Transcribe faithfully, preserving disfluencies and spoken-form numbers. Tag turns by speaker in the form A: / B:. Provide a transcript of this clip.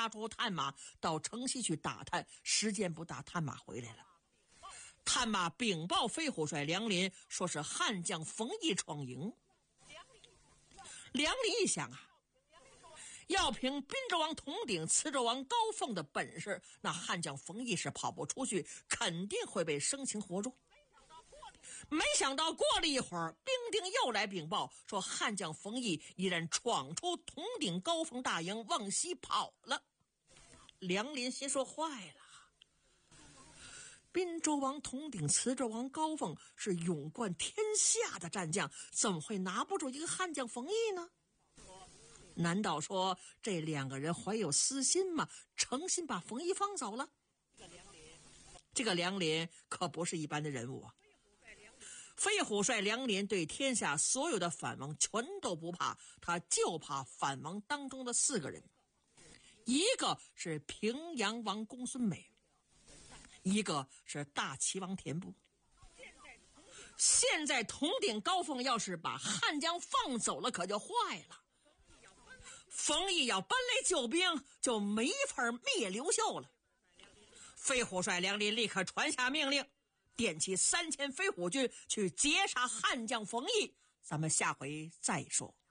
A: 杀出探马到城西去打探，时间不大，探马回来了。探马禀报飞虎帅梁林，说是汉将冯异闯营。梁林一想啊，要凭滨州王铜鼎、磁州王高凤的本事，那汉将冯异是跑不出去，肯定会被生擒活捉。没想到过了一会儿，兵丁又来禀报说汉将冯异已然闯出铜鼎高凤大营，往西跑了。梁林心说坏了，滨州王铜鼎、磁州王高凤是勇冠天下的战将，怎么会拿不住一个汉将冯异呢？难道说这两个人怀有私心吗？诚心把冯异放走了？这个梁林可不是一般的人物啊！飞虎帅梁林对天下所有的反王全都不怕，他就怕反王当中的四个人，一个是平阳王公孙美，一个是大齐王田部。现在铜鼎高凤要是把汉将放走了，可就坏了。冯异要搬来救兵，就没法灭刘秀了。飞虎帅梁林立刻传下命令，点起三千飞虎军去截杀汉将冯异。咱们下回再说。